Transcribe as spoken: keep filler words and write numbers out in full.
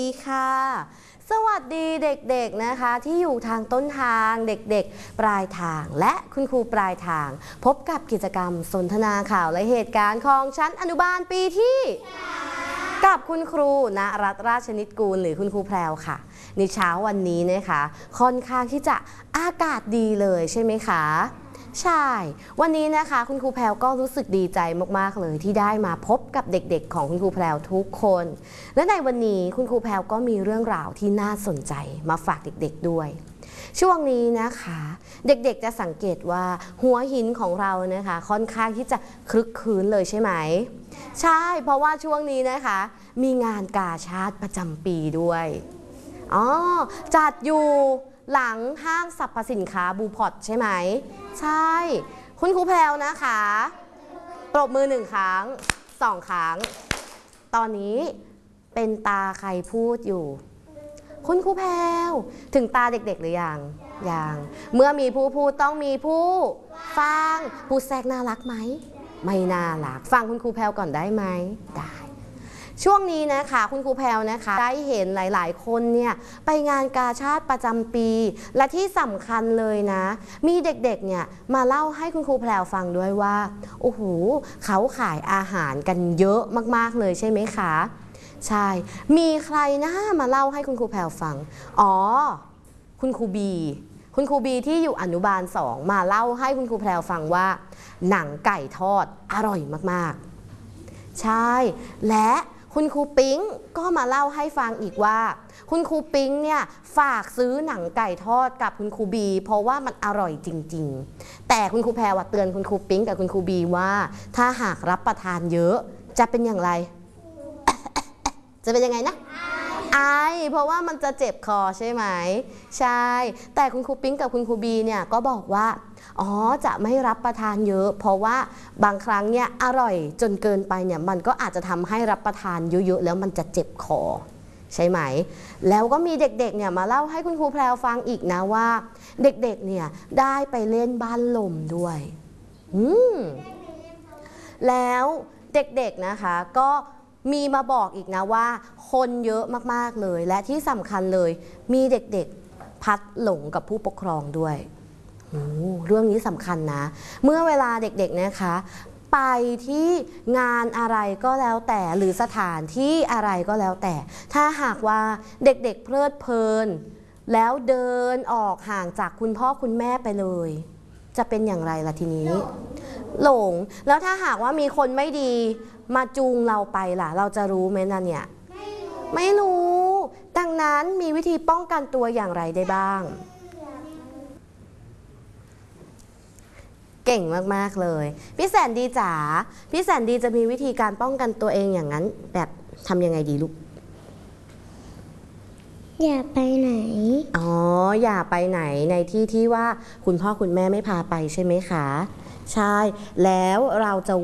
ดีค่ะสวัสดีเด็กๆนะคะที่อยู่ทางต้นทางเด็กๆปลายทางและคุณครูปลายทางพบกับกิจกรรมสนทนาข่าวและเหตุการณ์ของชั้นอนุบาลปีที่กับคุณครูณรัตน์ราชนิตกูลหรือคุณครูแพรวค่ะในเช้าวันนี้นะคะค่อนข้างที่จะอากาศดีเลยใช่ไหมคะใช่วันนี้นะคะคุณครูแพรวก็รู้สึกดีใจมากๆเลยที่ได้มาพบกับเด็กๆของคุณครูแพรวทุกคนและในวันนี้คุณครูแพรวก็มีเรื่องราวที่น่าสนใจมาฝากเด็กๆด้วยช่วงนี้นะคะเด็กๆจะสังเกตว่าหัวหินของเรานะคะค่อนข้างที่จะคลึกครื้นเลยใช่ไหมใช่เพราะว่าช่วงนี้นะคะมีงานกาชาดประจำปีด้วยอ๋อจัดอยู่หลังห้างสรรพสินค้าบูพอร์ตใช่ไหมใช่คุณครูแพรวนะคะปรบมือหนึ่งครั้งสองครั้งตอนนี้เป็นตาใครพูดอยู่คุณครูแพรวถึงตาเด็กๆหรือยังยังเมื่อมีผู้พูดต้องมีผู้ฟังพูดแทรกน่ารักไหมไม่น่ารักฟังคุณครูแพรวก่อนได้ไหมได้ช่วงนี้นะคะคุณครูแพรวนะคะได้เห็นหลายๆคนเนี่ยไปงานกาชาดประจำปีและที่สำคัญเลยนะมีเด็กๆเนี่ยมาเล่าให้คุณครูแพรวฟังด้วยว่าโอ้โหเขาขายอาหารกันเยอะมากๆเลยใช่ไหมคะใช่มีใครนะมาเล่าให้คุณครูแพรวฟังอ๋อคุณครูบีคุณครูบีที่อยู่อนุบาลสองมาเล่าให้คุณครูแพรวฟังว่าหนังไก่ทอดอร่อยมากๆใช่และคุณครูปิ๊งก็มาเล่าให้ฟังอีกว่าคุณครูปิ๊งเนี่ยฝากซื้อหนังไก่ทอดกับคุณครูบีเพราะว่ามันอร่อยจริงๆแต่คุณครูแพรวเตือนคุณครูปิ๊งกับคุณครูบีว่าถ้าหากรับประทานเยอะจะเป็นอย่างไร จะเป็นยังไงนะไอเพราะว่ามันจะเจ็บคอใช่ไหมใช่แต่คุณครูปิ๊งกับคุณครูบีเนี่ยก็บอกว่าอ๋อจะไม่รับประทานเยอะเพราะว่าบางครั้งเนี่ยอร่อยจนเกินไปเนี่ยมันก็อาจจะทำให้รับประทานเยอะๆแล้วมันจะเจ็บคอใช่ไหมแล้วก็มีเด็กๆเนี่ยมาเล่าให้คุณครูแพรวฟังอีกนะว่าเด็กๆเนี่ยได้ไปเล่นบ้านลมด้วยอืมแล้วเด็กๆนะคะก็มีมาบอกอีกนะว่าคนเยอะมากๆเลยและที่สำคัญเลยมีเด็กๆพัดหลงกับผู้ปกครองด้วยโอ้เรื่องนี้สำคัญนะเมื่อเวลาเด็กๆนะคะไปที่งานอะไรก็แล้วแต่หรือสถานที่อะไรก็แล้วแต่ถ้าหากว่าเด็กๆเพลิดเพลินแล้วเดินออกห่างจากคุณพ่อคุณแม่ไปเลยจะเป็นอย่างไรล่ะทีนี้หลงแล้วถ้าหากว่ามีคนไม่ดีมาจูงเราไปล่ะเราจะรู้ไหมนะเนี่ยไม่รู้ไม่รู้ดังนั้นมีวิธีป้องกันตัวอย่างไรได้บ้างเก่งมากๆเลยพี่แสนดีจ๋าพี่แสนดีจะมีวิธีการป้องกันตัวเองอย่างนั้นแบบทำยังไงดีลูกอย่าไปไหนอ๋ออย่าไปไหนในที่ที่ว่าคุณพ่อคุณแม่ไม่พาไปใช่ไหมคะใช่แล้วเราจะ